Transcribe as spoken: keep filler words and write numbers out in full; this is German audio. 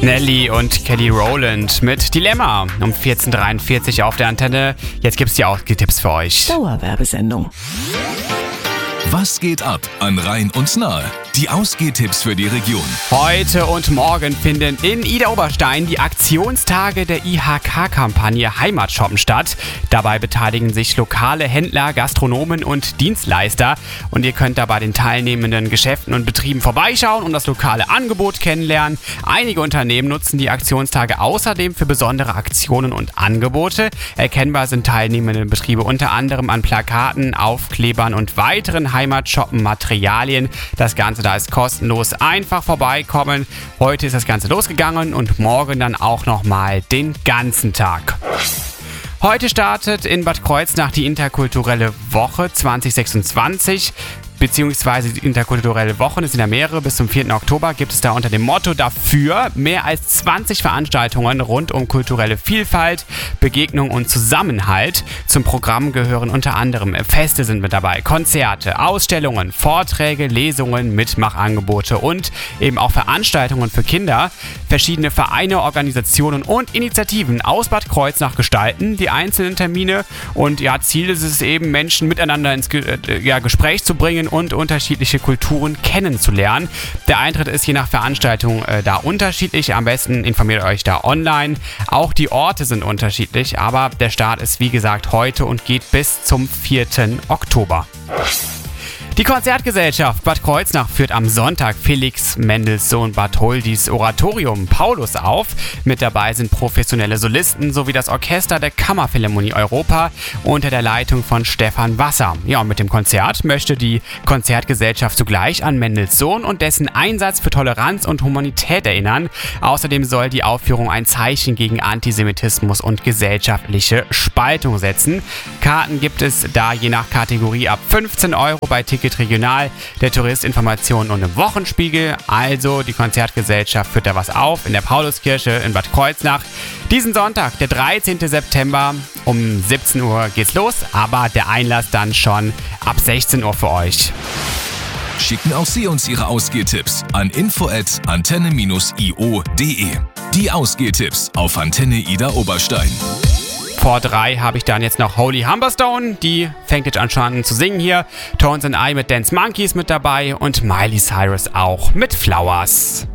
Nelly und Kelly Rowland mit Dilemma um vierzehn Uhr dreiundvierzig auf der Antenne. Jetzt gibt's die Ausgehtipps für euch. Dauerwerbesendung. Was geht ab an Rhein und Nahe? Die Ausgehtipps für die Region. Heute und morgen finden in Idar-Oberstein die Aktionstage der I H K-Kampagne Heimatshoppen statt. Dabei beteiligen sich lokale Händler, Gastronomen und Dienstleister. Und ihr könnt da bei den teilnehmenden Geschäften und Betrieben vorbeischauen und das lokale Angebot kennenlernen. Einige Unternehmen nutzen die Aktionstage außerdem für besondere Aktionen und Angebote. Erkennbar sind teilnehmende Betriebe unter anderem an Plakaten, Aufklebern und weiteren Heimatshoppen-Materialien. Das Ganze da ist kostenlos, einfach vorbeikommen. Heute ist das Ganze losgegangen und morgen dann auch nochmal den ganzen Tag. Heute startet in Bad Kreuznach die interkulturelle Woche zwanzig sechsundzwanzig. Beziehungsweise die interkulturelle Wochen, es sind ja mehrere, bis zum vierten Oktober gibt es da unter dem Motto dafür mehr als zwanzig Veranstaltungen rund um kulturelle Vielfalt, Begegnung und Zusammenhalt. Zum Programm gehören unter anderem Feste sind mit dabei, Konzerte, Ausstellungen, Vorträge, Lesungen, Mitmachangebote und eben auch Veranstaltungen für Kinder. Verschiedene Vereine, Organisationen und Initiativen aus Bad Kreuznach gestalten die einzelnen Termine und ja, Ziel ist es eben, Menschen miteinander ins Ge- äh, ja, Gespräch zu bringen und unterschiedliche Kulturen kennenzulernen. Der Eintritt ist je nach Veranstaltung äh, da unterschiedlich. Am besten informiert euch da online. Auch die Orte sind unterschiedlich, aber der Start ist wie gesagt heute und geht bis zum vierten Oktober. Die Konzertgesellschaft Bad Kreuznach führt am Sonntag Felix Mendelssohn Bartholdys Oratorium Paulus auf. Mit dabei sind professionelle Solisten sowie das Orchester der Kammerphilharmonie Europa unter der Leitung von Stefan Wasser. Ja, und mit dem Konzert möchte die Konzertgesellschaft zugleich an Mendelssohn und dessen Einsatz für Toleranz und Humanität erinnern. Außerdem soll die Aufführung ein Zeichen gegen Antisemitismus und gesellschaftliche Spaltung setzen. Karten gibt es da je nach Kategorie ab fünfzehn Euro bei Ticket Regional, der Tourist Informationen und im Wochenspiegel. Also die Konzertgesellschaft führt da was auf in der Pauluskirche in Bad Kreuznach. Diesen Sonntag, der dreizehnten September um siebzehn Uhr geht's los, aber der Einlass dann schon ab sechzehn Uhr für euch. Schicken auch Sie uns Ihre Ausgehtipps an info at antenne dash i o punkt de. Die Ausgehtipps auf Antenne Idar-Oberstein. Vor drei habe ich dann jetzt noch Holy Humberstone, die fängt jetzt an schon zu singen hier. Tones and I mit Dance Monkeys mit dabei und Miley Cyrus auch mit Flowers.